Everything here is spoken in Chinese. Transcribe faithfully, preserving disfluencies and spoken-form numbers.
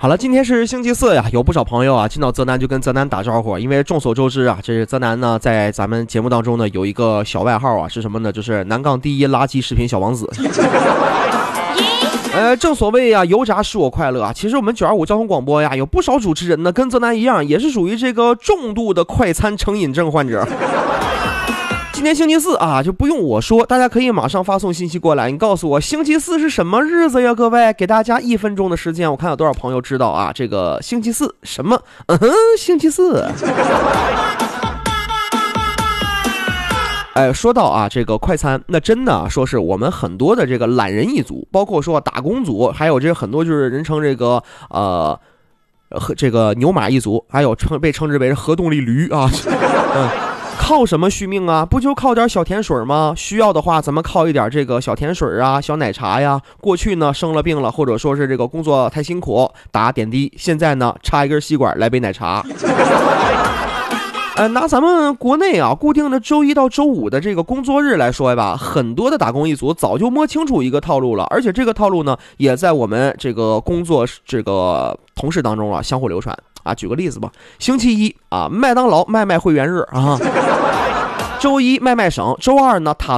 好了，今天是星期四呀，有不少朋友啊听到泽南就跟泽南打招呼，因为众所周知啊，这是泽南呢在咱们节目当中呢有一个小外号啊，是什么呢？就是南杠第一垃圾食品小王子。呃，正所谓啊，油炸使我快乐啊。其实我们九二五交通广播呀，有不少主持人呢跟泽南一样，也是属于这个重度的快餐成瘾症患者。今天星期四啊，就不用我说，大家可以马上发送信息过来，你告诉我星期四是什么日子呀？各位，给大家一分钟的时间，我看有多少朋友知道啊？这个星期四什么？嗯哼，星期四。哎，说到啊，这个快餐，那真的、啊、说是我们很多的这个懒人一族，包括说打工族，还有这很多就是人称这个呃和这个牛马一族，还有称被称之为核动力驴啊，嗯。靠什么续命啊？不就靠点小甜水吗？需要的话，咱们靠一点这个小甜水啊、小奶茶呀。过去呢，生了病了，或者说是这个工作太辛苦，打点滴。现在呢，插一根吸管来杯奶茶。呃，拿咱们国内啊固定的周一到周五的这个工作日来说吧，很多的打工一族早就摸清楚一个套路了，而且这个套路呢，也在我们这个工作这个同事当中啊相互流传啊。举个例子吧，星期一啊，麦当劳卖卖会员日啊，周一卖卖省，周二呢塔